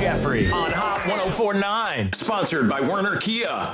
Jeffrey on Hot 104.9. Sponsored by Werner Kia.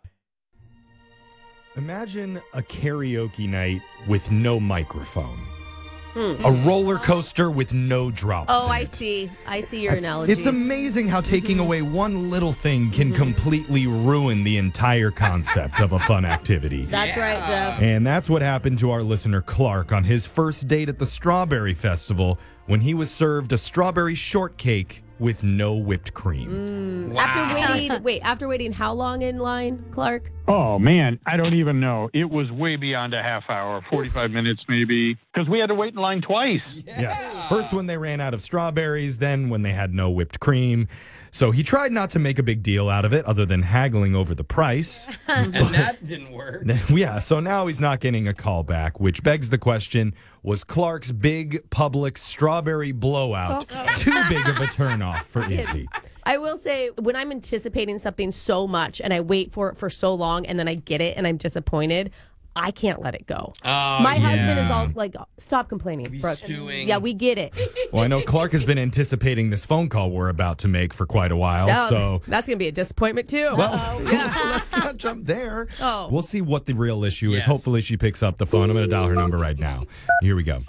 Imagine a karaoke night with no microphone. A roller coaster with no drops. Oh, in I it. see. I see your analogy. It's amazing how taking away one little thing can completely ruin the entire concept of a fun activity. That's right, Jeff. And that's what happened to our listener Clark on his first date at the Strawberry Festival when he was served a strawberry shortcake with no whipped cream. After waiting how long in line, Clark? Oh, man, I don't even know. It was way beyond a half hour, 45 minutes maybe, because we had to wait in line twice. Yes. First when they ran out of strawberries, then when they had no whipped cream. So he tried not to make a big deal out of it other than haggling over the price. And that didn't work. Yeah, so now he's not getting a call back, which begs the question, was Clark's big public strawberry blowout too big of a turnoff for Izzy? I will say, when I'm anticipating something so much and I wait for it for so long and then I get it and I'm disappointed, I can't let it go. My husband is all like, stop complaining, Brooke. stewing. Yeah, we get it. Well, I know Clark has been anticipating this phone call we're about to make for quite a while, so... That's going to be a disappointment, too. Well, let's not jump there. Oh. We'll see what the real issue is. Yes. Hopefully she picks up the phone. I'm going to dial her number right now. Here we go.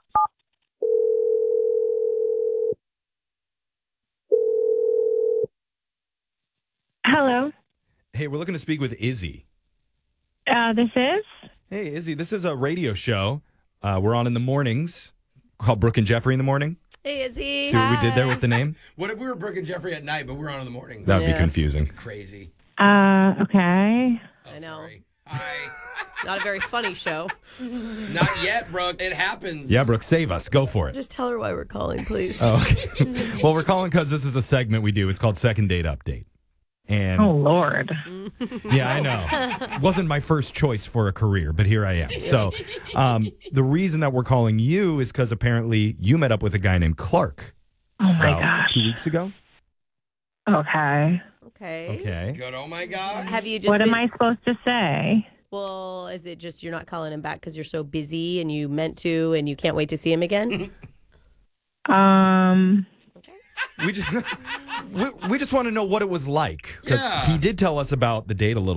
Hello. Hey, we're looking to speak with Izzy. This is? Hey, Izzy, this is a radio show. We're on in the mornings called Brooke and Jeffrey in the Morning. Hey, Izzy. See what we did there with the name? What if we were Brooke and Jeffrey at night, but we're on in the morning? That would be Yeah. confusing. Crazy. Okay. Oh, I know. Sorry. Hi. Not a very funny show. Not yet, Brooke. It happens. Yeah, Brooke, save us. Go for it. Just tell her why we're calling, please. Oh, okay. Well, we're calling because this is a segment we do. It's called Second Date Update. And Oh, Lord. yeah, I know. Wasn't my first choice for a career, but here I am. So the reason that we're calling you is because apparently you met up with a guy named Clark Oh, my about gosh. 2 weeks ago. Okay. Okay. Okay. Good. Oh my God. Have you just What am been- I supposed to say? Well, is it just you're not calling him back because you're so busy and you meant to and you can't wait to see him again? We just we just want to know what it was like because Yeah. he did tell us about the date a little